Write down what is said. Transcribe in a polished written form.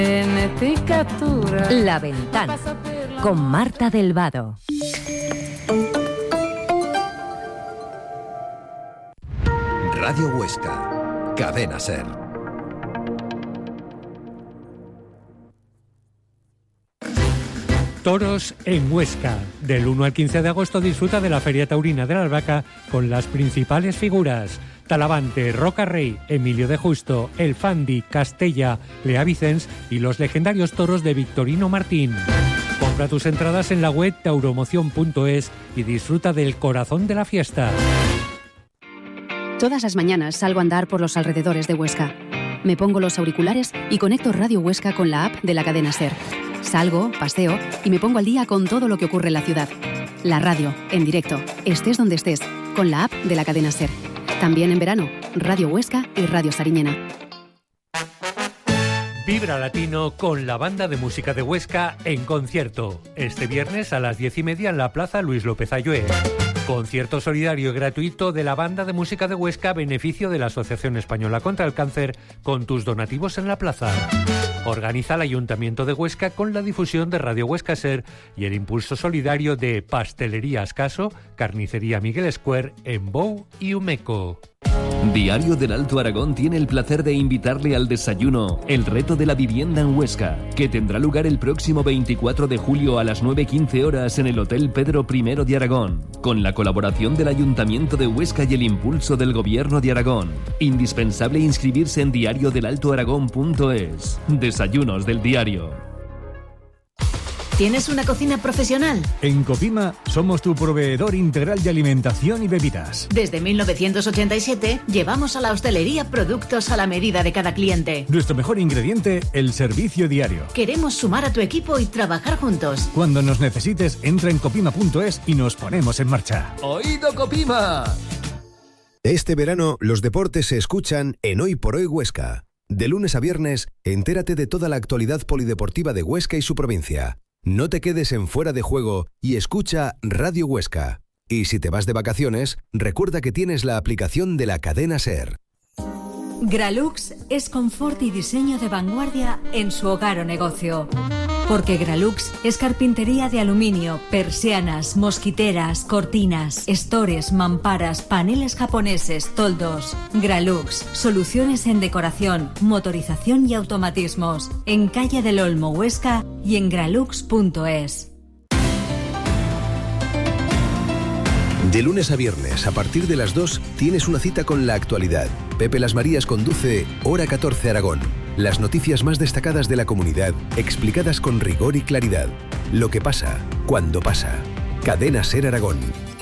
La Ventana, con Marta Del Vado. Radio Huesca, Cadena SER. Toros en Huesca. Del 1 al 15 de agosto disfruta de la Feria Taurina de la Albahaca con las principales figuras: Talavante, Roca Rey, Emilio de Justo, El Fandi, Castella, Lea Vicens y los legendarios toros de Victorino Martín. Compra tus entradas en la web tauromoción.es y disfruta del corazón de la fiesta. Todas las mañanas salgo a andar por los alrededores de Huesca. Me pongo los auriculares y conecto Radio Huesca con la app de la cadena SER. Salgo, paseo y me pongo al día con todo lo que ocurre en la ciudad. La radio, en directo, estés donde estés, con la app de la cadena SER. También en verano, Radio Huesca y Radio Sariñena. Vibra Latino con la banda de música de Huesca en concierto. Este viernes a las 10:30 en la Plaza Luis López Ayué. Concierto solidario y gratuito de la banda de música de Huesca a beneficio de la Asociación Española contra el Cáncer, con tus donativos en la plaza. Organiza el Ayuntamiento de Huesca con la difusión de Radio Huesca SER y el impulso solidario de Pastelería Ascaso, Carnicería Miguel Square, Embou y Umeco. Diario del Alto Aragón tiene el placer de invitarle al desayuno El Reto de la Vivienda en Huesca, que tendrá lugar el próximo 24 de julio a las 9:15 horas en el Hotel Pedro I de Aragón, con la colaboración del Ayuntamiento de Huesca y el impulso del Gobierno de Aragón. Indispensable inscribirse en diariodelaltoaragón.es. Desayunos del Diario. ¿Tienes una cocina profesional? En Copima somos tu proveedor integral de alimentación y bebidas. Desde 1987 llevamos a la hostelería productos a la medida de cada cliente. Nuestro mejor ingrediente, el servicio diario. Queremos sumar a tu equipo y trabajar juntos. Cuando nos necesites, entra en copima.es y nos ponemos en marcha. ¡Oído, Copima! Este verano, los deportes se escuchan en Hoy por Hoy Huesca. De lunes a viernes, entérate de toda la actualidad polideportiva de Huesca y su provincia. No te quedes en fuera de juego y escucha Radio Huesca. Y si te vas de vacaciones, recuerda que tienes la aplicación de la cadena SER. Gralux es confort y diseño de vanguardia en su hogar o negocio. Porque Gralux es carpintería de aluminio, persianas, mosquiteras, cortinas, estores, mamparas, paneles japoneses, toldos. Gralux, soluciones en decoración, motorización y automatismos. En Calle del Olmo, Huesca y en gralux.es. De lunes a viernes, a partir de las 2, tienes una cita con la actualidad. Pepe Las Marías conduce Hora 14 Aragón. Las noticias más destacadas de la comunidad, explicadas con rigor y claridad. Lo que pasa, cuando pasa. Cadena SER Aragón.